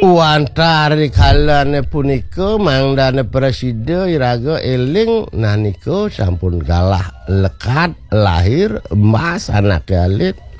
Wantari kalane punika mangdane presiden iraga eling nanika sampun kalah lekat lahir emas anak alit